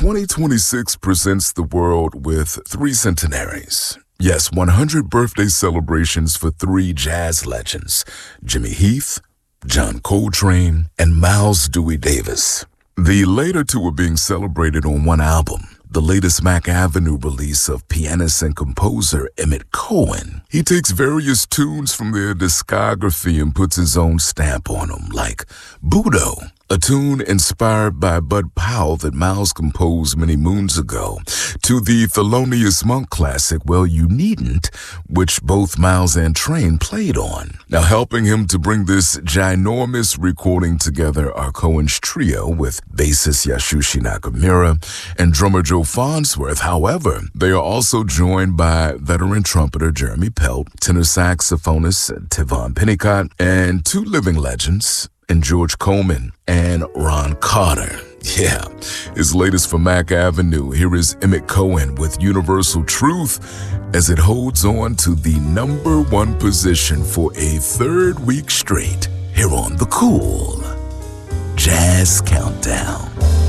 2026 presents the world with three centenaries. Yes, 100 birthday celebrations for three jazz legends, Jimmy Heath, John Coltrane, and Miles Dewey Davis. The later two are being celebrated on one album, the latest Mack Avenue release of pianist and composer Emmett Cohen. He takes various tunes from their discography and puts his own stamp on them, like Budo, a tune inspired by Bud Powell that Miles composed many moons ago, to the Thelonious Monk classic, Well You Needn't, which both Miles and Train played on. Now, helping him to bring this ginormous recording together are Cohen's trio with bassist Yasushi Nakamura and drummer Joe Farnsworth. However, they are also joined by veteran trumpeter Jeremy Pelt, tenor saxophonist Tevon Pennicott, and two living legends in George Coleman and Ron Carter. Yeah, his latest for Mack Avenue. Here is Emmett Cohen with Universal Truth as it holds on to the #1 position for a third week straight here on The Cool Jazz Countdown.